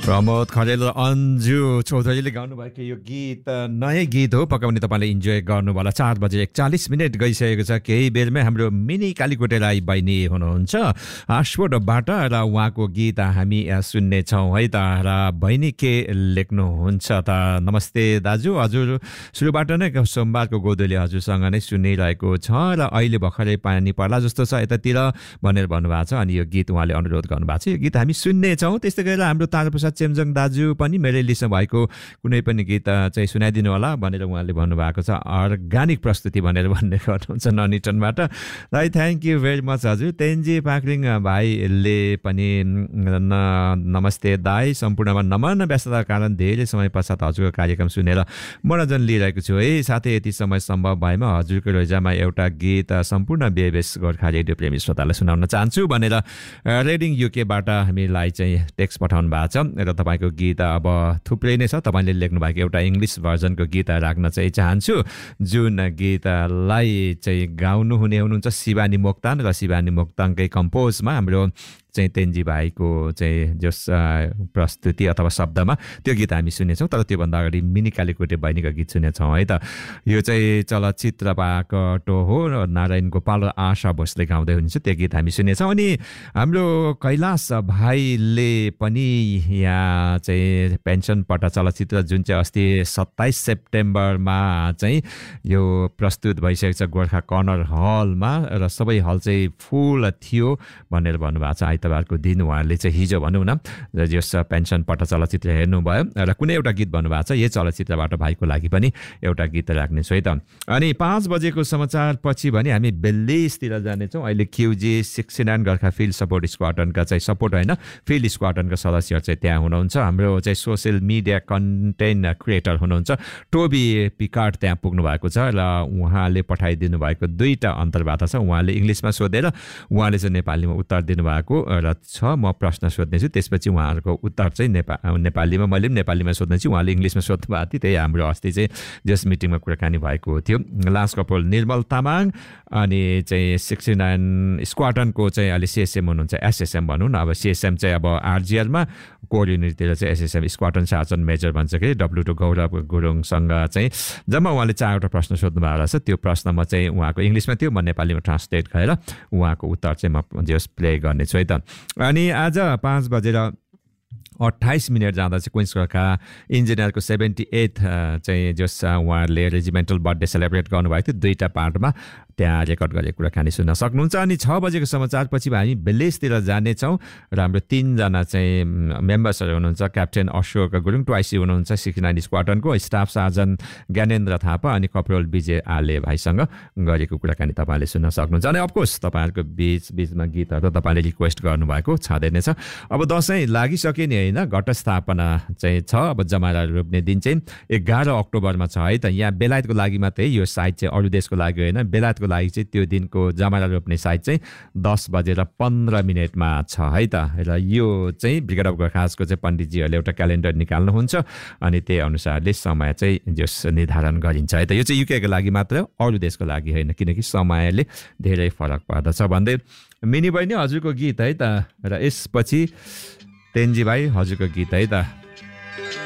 प्रमोद खरेल र अन्जु चौधरीले गाउनुभएको यो गीत नयाँ गीत हो, पक्का पनि तपाईँले इन्जोय गर्नुभयो होला। 4:41 गइसकेको छ। केही बेरमै हाम्रो मिनी कालीकोटे राई बहिनी हुनुहुन्छ आशफोर्डबाट र उहाँको गीत हामी सुन्नेछौँ है त। र बहिनी के लेख्नुहुन्छ त? नमस्ते दाजु, हजुर सुरुबाट नै सोमबारको गोदोली हजुरसँग नै सुनिरहेको छ र अहिले भर्खरै पानी पर्ला जस्तो छ यतातिर भनेर भन्नुभएको छ। अनि यो गीत उहाँले अनुरोध गर्नुभएको छ, यो गीत हामी सुन्नेछौँ। त्यस्तै गरेर हाम्रो ताराप्रसाद चेम्जङ दाजु पनि मेरै लिस्टमा भएको कुनै पनि गीत चाहिँ सुनाइदिनु होला भनेर उहाँले भन्नुभएको छ। अर्गानिक प्रस्तुति भनेर भन्ने गर्नुहुन्छ ननिटनबाट। है थ्याङ्क यू भेरी मच हजुर। तेन्जी पाक्रिङ भाइले पनि नमस्ते दाई, सम्पूर्णमा नमन। व्यस्तताका कारण धेरै समय पश्चात हजुरको कार्यक्रम सुनेर मनोरञ्जन लिइरहेको छु है। साथै यति समय सम्भव भएमा हजुरको रोजामा एउटा गीत सम्पूर्ण बेबेस गोर्खा रेडियो प्रेमी श्रोतालाई सुनाउन चाहन्छु भनेर रेडिङ युकेबाट हामीलाई चाहिँ टेक्स्ट पठाउनु भएको छ। र तपाईँको गीत अब थुप्रै नै छ, तपाईँले लेख्नु भएको एउटा इङ्ग्लिस भर्जनको गीत राख्न चाहिँ चाहन्छु, जुन गीतलाई चाहिँ गाउनु हुने हुनुहुन्छ शिवानी मोक्तान र शिवानी मोक्तानकै कम्पोजमा हाम्रो चाहिँ तेन्जी भाइको चाहिँ जस प्रस्तुति अथवा शब्दमा त्यो गीत हामी सुनेछौँ। तर त्योभन्दा अगाडि मिनी कालीकोटे बहिनीको गीत सुनेछौँ है त। यो चाहिँ चलचित्रबाट हो, नारायण गोपाल र आशा भोसले गाउँदै हुनुहुन्छ, त्यो गीत हामी सुनेछौँ। अनि हाम्रो कैलाश भाइले पनि यहाँ चाहिँ पेन्सन पट्टा चलचित्र जुन चाहिँ अस्ति 27 सेप्टेम्बरमा चाहिँ यो प्रस्तुत भइसकेको छ गोर्खा कर्नर हलमा र सबै हल चाहिँ फुल थियो भनेर भन्नुभएको छ। आइतबारको दिन उहाँले चाहिँ हिजो भनौँ न यस पेन्सन पट्टा चलचित्र हेर्नुभयो र कुनै एउटा गीत भन्नुभएको छ। यही चलचित्रबाट भाइको लागि पनि एउटा गीत राख्नेछु है त। अनि 5 बजेको समाचार पछि भने हामी बेल्लिसतिर जानेछौँ। अहिले क्युजी 69 गोर्खा फिल्ड सपोर्ट स्क्वाडनका चाहिँ सपोर्ट होइन फिल्ड स्क्वाडनका सदस्यहरू चाहिँ त्यहाँ हुनुहुन्छ। हाम्रो चाहिँ सोसियल मिडिया कन्टेन्ट क्रिएटर हुनुहुन्छ टोबी पिकार्ड त्यहाँ पुग्नु भएको छ र उहाँले पठाइदिनु भएको 2टा अन्तर्वार्ता छ। उहाँले इङ्ग्लिसमा सोधेर उहाँले चाहिँ नेपालीमा उत्तर दिनुभएको र छ। म प्रश्न सोध्नेछु, त्यसपछि उहाँहरूको उत्तर चाहिँ नेपालीमा, मैले पनि नेपालीमा सोध्नेछु, उहाँले इङ्ग्लिसमा सोध्नु भएको थियो। त्यही हाम्रो अस्ति चाहिँ जस मिटिङमा कुराकानी भएको थियो। लास्ट कपोल निर्मल तामाङ अनि चाहिँ 69 स्क्वाडनको चाहिँ अहिले सिएसएम हुनुहुन्छ, एसएसएम भनौँ न। अब सिएसएम चाहिँ अब आरजिएलमा, कोर युनिटतिर चाहिँ एसएसएम स्क्वाडन सार्जन मेजर भन्छ कि W2 गौरव गुरुङसँग चाहिँ जम्मा उहाँले 4वटा प्रश्न सोध्नु भएको रहेछ। त्यो प्रश्नमा चाहिँ उहाँको इङ्ग्लिसमा थियो, म नेपालीमा ट्रान्सलेट गरेर उहाँको उत्तर चाहिँ म जस प्ले गर्नेछु है त। अनि आज 5:28 जाँदा चाहिँ क्विन्स गोर्खा इन्जिनियरको 78 चाहिँ जस उहाँहरूले रेजिमेन्टल बर्थडे सेलिब्रेट गर्नुभएको थियो। 2टा पार्टमा त्यहाँ रेकर्ड गरेको कुराकानी सुन्न सक्नुहुन्छ। अनि 6 बजेको समाचार पछि हामी बेल्लेसतिर जानेछौँ र हाम्रो 3 जना चाहिँ मेम्बर्सहरू हुनुहुन्छ। क्याप्टेन अशोक गुरुङ ट्वाइसी हुनुहुन्छ 69 स्क्वाडनको, स्टाफ सार्जन ज्ञानेन्द्र थापा अनि कपरोल विजय आले भाइसँग गरेको कुराकानी तपाईँले सुन्न सक्नुहुन्छ। अनि अफकोर्स तपाईँहरूको बिचमा गीतहरू तपाईँले रिक्वेस्ट गर्नुभएको छँदै नै छ। अब दसैँ लागिसक्यो नि होइन, घटस्थापना चाहिँ छ। अब जमारा रोप्ने दिन चाहिँ 11 अक्टोबरमा छ है त। यहाँ बेलायतको लागि मात्रै यो साइट चाहिँ, अरू देशको लागि होइन, बेलायतको लागि चाहिँ त्यो दिनको जमारा रोप्ने साइट चाहिँ 10:15 छ है त। र यो चाहिँ ब्रिगेड अफ गोर्खासको चाहिँ पण्डितजीहरूले एउटा क्यालेन्डर निकाल्नुहुन्छ अनि त्यही अनुसारले समय चाहिँ जस निर्धारण गरिन्छ है त। यो चाहिँ युकेको लागि मात्र, अरू देशको लागि होइन, किनकि समयले धेरै फरक पर्दछ भन्दै मिनी बहिनी हजुरको गीत है त। र यसपछि तेन्जी भाइ हजुरको गीत है त।